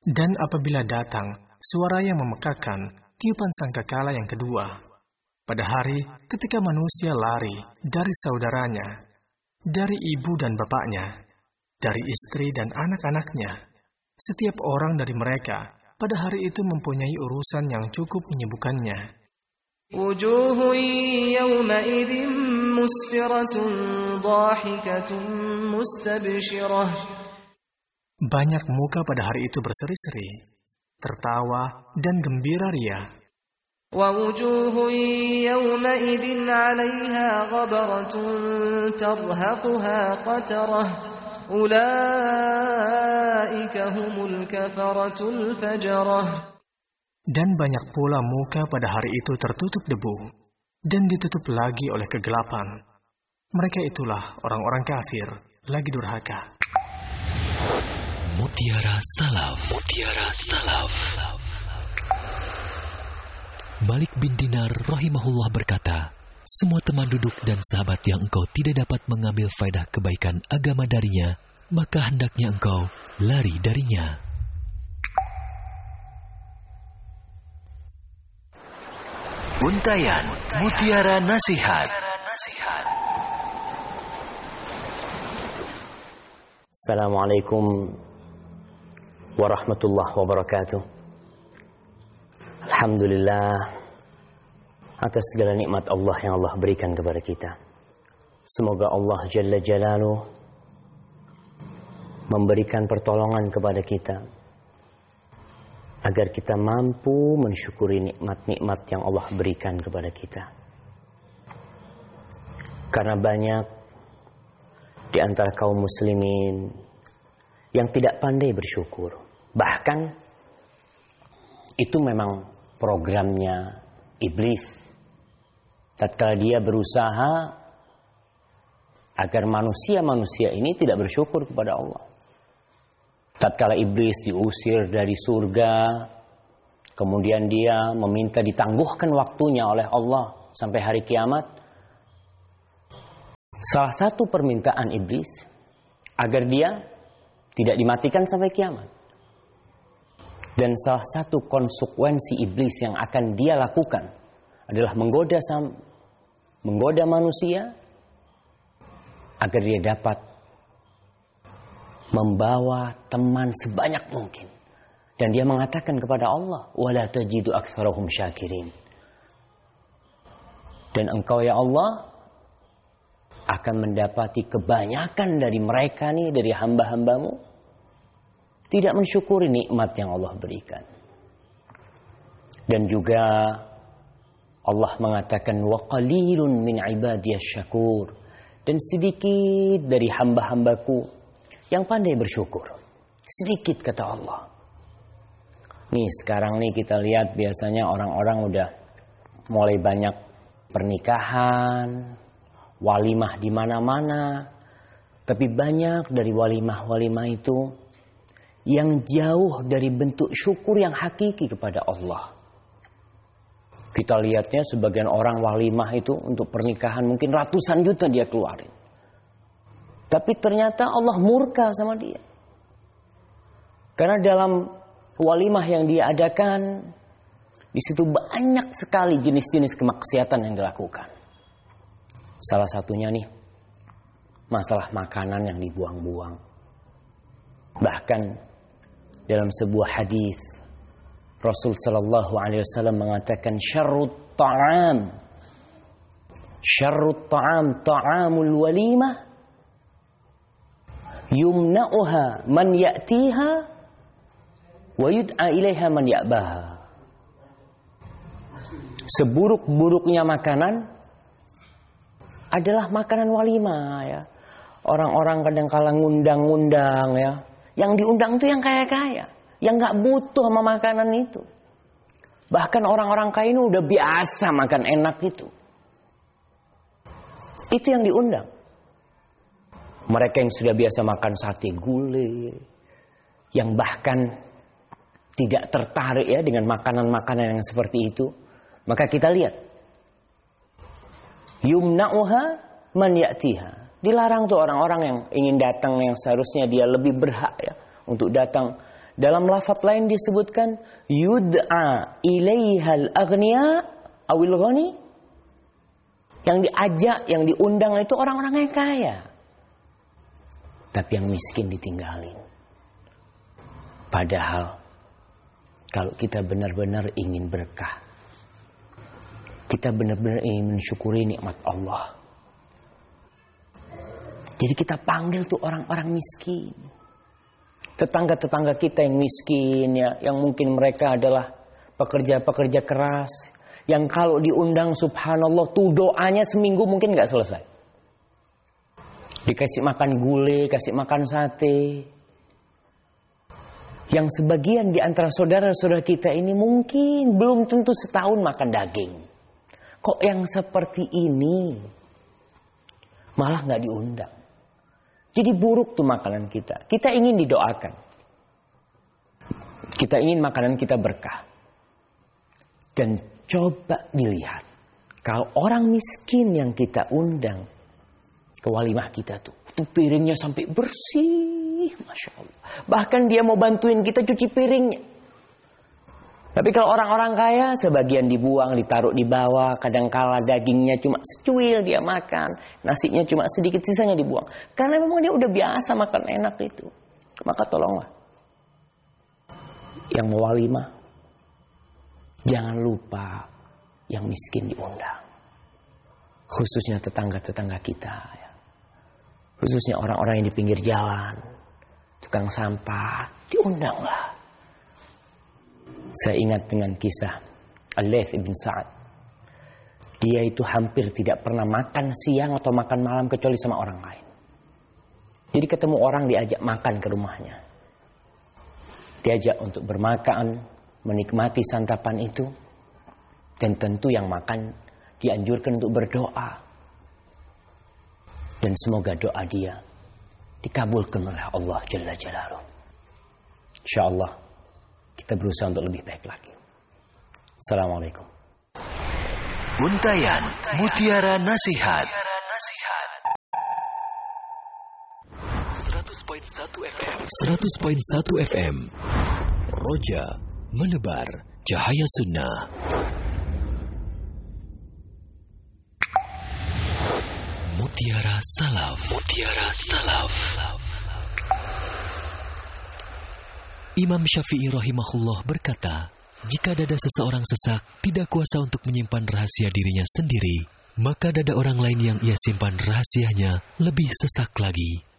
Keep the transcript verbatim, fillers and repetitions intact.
Dan apabila datang suara yang memekakan, tiupan sangkakala yang kedua, pada hari ketika manusia lari dari saudaranya, dari ibu dan bapaknya, dari istri dan anak-anaknya, setiap orang dari mereka pada hari itu mempunyai urusan yang cukup menyibukkannya. Wujuhun yawma'idhin musfiratun dhahikatun mustabshirah. Banyak muka pada hari itu berseri-seri, tertawa dan gembira ria. Wa wujuhun yawma'idhin 'alayha ghabaratun tarhaquha qatarah. Ulaika humul kafaratul fajarah. Dan banyak pula muka pada hari itu tertutup debu dan ditutup lagi oleh kegelapan. Mereka itulah orang-orang kafir lagi durhaka. Mutiara Salaf. Mutiara Salaf. Malik bin Dinar rahimahullah berkata, semua teman duduk dan sahabat yang engkau tidak dapat mengambil faedah kebaikan agama darinya, maka hendaknya engkau lari darinya. Untayan Mutiara Nasihat. Assalamualaikum warahmatullahi wabarakatuh. Alhamdulillah atas segala nikmat Allah yang Allah berikan kepada kita. Semoga Allah Jalla Jalaluh memberikan pertolongan kepada kita agar kita mampu mensyukuri nikmat-nikmat yang Allah berikan kepada kita. Karena banyak di antara kaum muslimin yang tidak pandai bersyukur. Bahkan itu memang programnya iblis. Tatkala dia berusaha agar manusia-manusia ini tidak bersyukur kepada Allah. Tatkala iblis diusir dari surga, kemudian dia meminta ditangguhkan waktunya oleh Allah sampai hari kiamat. Salah satu permintaan iblis agar dia tidak dimatikan sampai kiamat. Dan salah satu konsekuensi iblis yang akan dia lakukan adalah menggoda sam, menggoda manusia agar dia dapat membawa teman sebanyak mungkin. Dan dia mengatakan kepada Allah, wala tajidu aktsarahum syakirin. Dan engkau ya Allah akan mendapati kebanyakan dari mereka nih, dari hamba-hambamu, tidak mensyukuri nikmat yang Allah berikan. Dan juga Allah mengatakan wa qalilun min ibadiyasy syakur. Dan sedikit dari hamba-hambaku yang pandai bersyukur. Sedikit kata Allah. Nih sekarang nih kita lihat biasanya orang-orang udah mulai banyak pernikahan, walimah di mana-mana. Tapi banyak dari walimah-walimah itu yang jauh dari bentuk syukur yang hakiki kepada Allah. Kita lihatnya sebagian orang walimah itu untuk pernikahan mungkin ratusan juta dia keluarin. Tapi ternyata Allah murka sama dia. Karena dalam walimah yang dia adakan, di situ banyak sekali jenis-jenis kemaksiatan yang dilakukan. Salah satunya nih, masalah makanan yang dibuang-buang. Bahkan dalam sebuah hadis Rasul sallallahu alaihi wasallam mengatakan syarrut ta'am syarrut ta'am ta'amul walimah yumna'uha man ya'tiha wa yud'a ilaiha man ya'baha. Seburuk-buruknya makanan adalah makanan walimah ya. Orang-orang kadang-kala ngundang-ngundang ya. Yang diundang itu yang kaya-kaya, yang gak butuh sama makanan itu. Bahkan orang-orang kaya ini udah biasa makan enak itu. Itu yang diundang. Mereka yang sudah biasa makan sate gulai, yang bahkan tidak tertarik ya dengan makanan-makanan yang seperti itu, maka kita lihat yumna'uha man ya'tiha. Dilarang tuh orang-orang yang ingin datang yang seharusnya dia lebih berhak ya untuk datang Dalam lafaz lain disebutkan yud'a ilaihal aghniya awil ghani. Yang diajak, yang diundang itu orang-orang yang kaya. Tapi yang miskin ditinggalin. Padahal kalau kita benar-benar ingin berkah, kita benar-benar ingin mensyukuri nikmat Allah, jadi kita panggil tuh orang-orang miskin. Tetangga-tetangga kita yang miskin, ya, yang mungkin mereka adalah pekerja-pekerja keras, yang kalau diundang subhanallah tuh doanya seminggu mungkin gak selesai. Dikasih makan gulai, kasih makan sate. Yang sebagian di antara saudara-saudara kita ini mungkin belum tentu setahun makan daging. Kok yang seperti ini malah gak diundang? Jadi buruk tuh makanan kita. Kita ingin didoakan. Kita ingin makanan kita berkah. Dan coba dilihat. Kalau orang miskin yang kita undang ke walimah kita tuh. Tuh piringnya sampai bersih. Masya Allah. Bahkan dia mau bantuin kita cuci piringnya. Tapi kalau orang-orang kaya, sebagian dibuang, ditaruh di bawah. Kadangkala dagingnya cuma secuil dia makan. Nasinya cuma sedikit, sisanya dibuang. Karena memang dia udah biasa makan enak itu. Maka tolonglah. Yang mau walimah, jangan lupa yang miskin diundang. Khususnya tetangga-tetangga kita. Khususnya orang-orang yang di pinggir jalan. Tukang sampah, diundanglah. Saya ingat dengan kisah Al-Laits ibn Sa'ad. Dia itu hampir tidak pernah makan siang atau makan malam kecuali sama orang lain. Jadi ketemu orang diajak makan ke rumahnya. Diajak untuk bermakan, menikmati santapan itu. Dan tentu yang makan dianjurkan untuk berdoa. Dan semoga doa dia dikabulkan oleh Allah Jalla Jalaluh. InsyaAllah kita berusaha untuk lebih baik lagi. Assalamualaikum. Untayan Mutiara Nasihat seratus koma satu F M seratus koma satu F M Roja menebar cahaya sunnah. Mutiara Salaf. Mutiara Salaf. Imam Syafi'i rahimahullah berkata, jika dada seseorang sesak tidak kuasa untuk menyimpan rahasia dirinya sendiri, maka dada orang lain yang ia simpan rahasianya lebih sesak lagi.